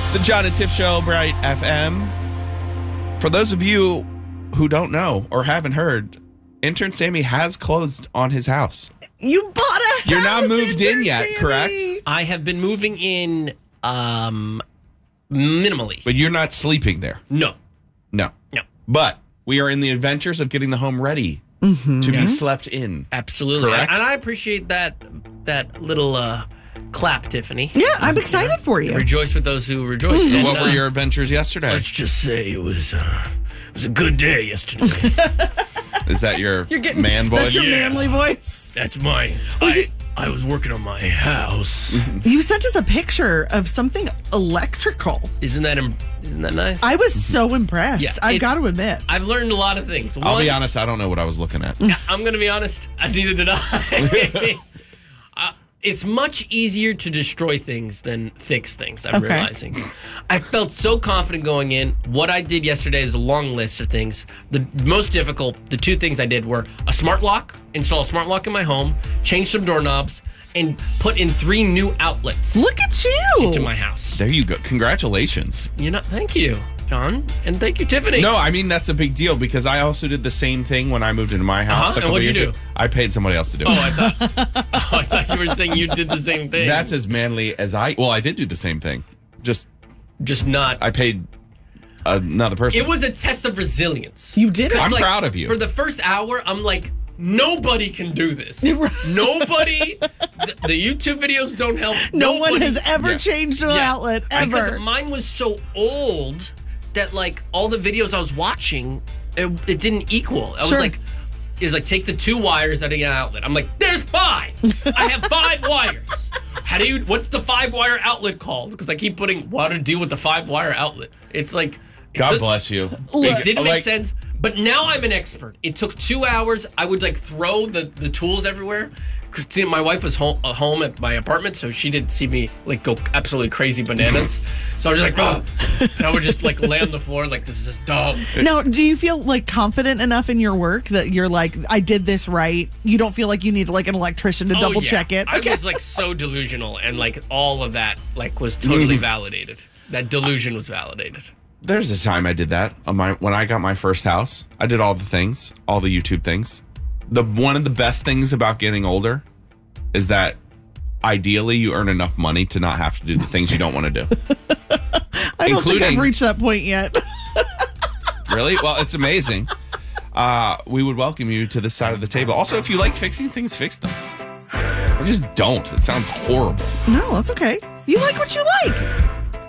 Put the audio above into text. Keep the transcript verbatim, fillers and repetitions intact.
It's the John and Tiff Show, Bright F M. For those of you who don't know or haven't heard, intern Sammy has closed on his house. You bought a house. You're not moved in yet, Sammy. correct? I have been moving in um, minimally. But you're not sleeping there. No. No. No. But we are in the adventures of getting the home ready mm-hmm. to yes. be slept in. Absolutely. Correct? And I appreciate that that little uh, clap, Tiffany. Yeah, I'm excited you know, for you. Rejoice with those who rejoice. Mm-hmm. And, what were uh, your adventures yesterday? Let's just say it was uh, it was a good day yesterday. Is that your You're getting, man voice? That's your Yeah. manly voice? That's mine. I, I was working on my house. You sent us a picture of something electrical. Isn't that im- isn't that nice? I was so impressed. Yeah, I've it's- got to admit. I've learned a lot of things. I'll One, be honest, I don't know what I was looking at. I'm going to be honest. I neither did I. uh, it's much easier to destroy things than fix things, I'm Okay. realizing. I felt so confident going in. What I did yesterday is a long list of things. The most difficult, the two things I did were a smart lock, install a smart lock in my home, change some doorknobs, and put in three new outlets Look at you. into my house. There you go. Congratulations. You know, thank you, John. And thank you, Tiffany. No, I mean, that's a big deal because I also did the same thing when I moved into my house Uh-huh, a couple and what'd you years do? ago. I paid somebody else to do it. Oh, I thought, oh, I thought you were saying you did the same thing. That's as manly as I. Well, I did do the same thing. Just Just not. I paid another person. It was a test of resilience. You did it. 'Cause, I'm proud of you. For the first hour, I'm like, nobody can do this. Nobody. The, the YouTube videos don't help. No Nobody, one has ever Yeah. changed an Yeah. outlet, Because ever. mine was so old that, like, all the videos I was watching, it, it didn't equal. I Sure. was like, it was like, take the two wires that are in an outlet. I'm like, there's five. I have five wires. How do you, what's the five wire outlet called? Because I keep putting, what to do with the five wire outlet. It's like, God it, bless you. it didn't make Like, sense. But now I'm an expert. It took two hours. I would like throw the, the tools everywhere. Christina, my wife was home, uh, home at my apartment, so she didn't see me like go absolutely crazy bananas. So I was just like, oh, and I would just like lay on the floor like, this is dumb. Now, do you feel like confident enough in your work that you're like, I did this right? You don't feel like you need like an electrician to Oh, double yeah. check it? I was like so delusional, and like all of that like was totally validated. That delusion was validated. There's a time I did that on my when I got my first house. I did all the things, all the YouTube things. The one of the best things about getting older is that ideally you earn enough money to not have to do the things you don't want to do. I don't think I've including- reached that point yet. Really? Well, it's amazing. Uh, we would welcome you to this side of the table. Also, if you like fixing things, fix them. I just don't. It sounds horrible. No, that's okay. You like what you like.